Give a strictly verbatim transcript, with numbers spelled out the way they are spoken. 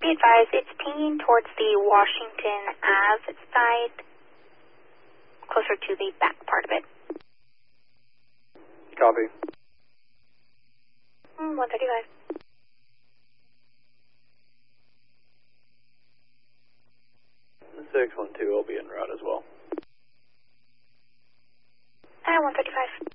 Be advised, it's pinging towards the Washington Ave side, closer to the back part of it. Copy. Mm, one thirty-five. six one two will be en route as well. Uh, one thirty-five.